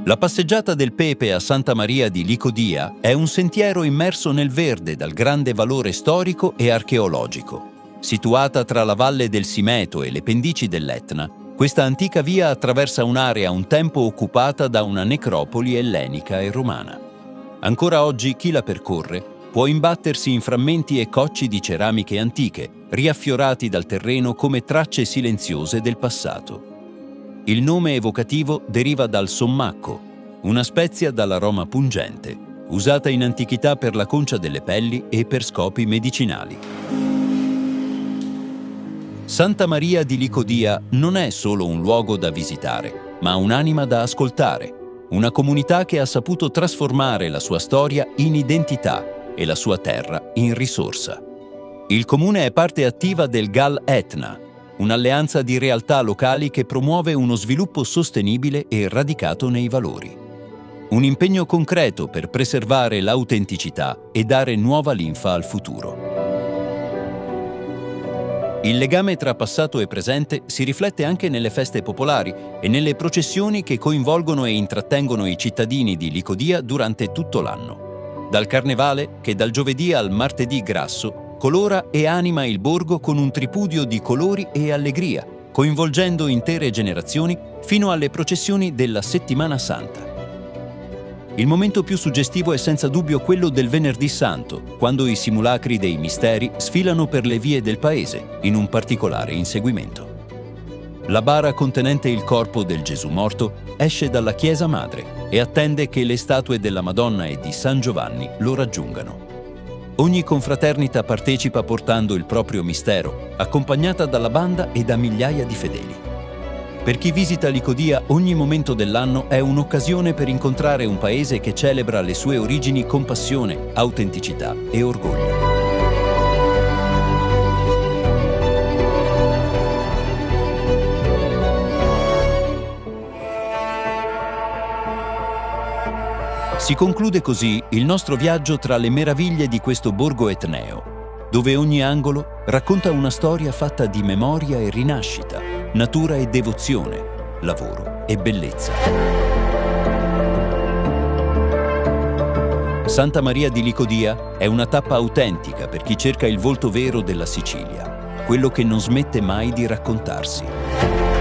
La passeggiata del Pepe a Santa Maria di Licodia è un sentiero immerso nel verde dal grande valore storico e archeologico. Situata tra la valle del Simeto e le pendici dell'Etna, questa antica via attraversa un'area un tempo occupata da una necropoli ellenica e romana. Ancora oggi chi la percorre può imbattersi in frammenti e cocci di ceramiche antiche, riaffiorati dal terreno come tracce silenziose del passato. Il nome evocativo deriva dal sommacco, una spezia dall'aroma pungente, usata in antichità per la concia delle pelli e per scopi medicinali. Santa Maria di Licodia non è solo un luogo da visitare, ma un'anima da ascoltare, una comunità che ha saputo trasformare la sua storia in identità e la sua terra in risorsa. Il comune è parte attiva del GAL Etna, un'alleanza di realtà locali che promuove uno sviluppo sostenibile e radicato nei valori. Un impegno concreto per preservare l'autenticità e dare nuova linfa al futuro. Il legame tra passato e presente si riflette anche nelle feste popolari e nelle processioni che coinvolgono e intrattengono i cittadini di Licodia durante tutto l'anno. Dal Carnevale, che dal giovedì al martedì grasso colora e anima il borgo con un tripudio di colori e allegria, coinvolgendo intere generazioni fino alle processioni della Settimana Santa. Il momento più suggestivo è senza dubbio quello del Venerdì Santo, quando i simulacri dei misteri sfilano per le vie del paese, in un particolare inseguimento. La bara contenente il corpo del Gesù morto esce dalla chiesa madre e attende che le statue della Madonna e di San Giovanni lo raggiungano. Ogni confraternita partecipa portando il proprio mistero, accompagnata dalla banda e da migliaia di fedeli. Per chi visita Licodia, ogni momento dell'anno è un'occasione per incontrare un paese che celebra le sue origini con passione, autenticità e orgoglio. Si conclude così il nostro viaggio tra le meraviglie di questo borgo etneo, dove ogni angolo racconta una storia fatta di memoria e rinascita, natura e devozione, lavoro e bellezza. Santa Maria di Licodia è una tappa autentica per chi cerca il volto vero della Sicilia, quello che non smette mai di raccontarsi.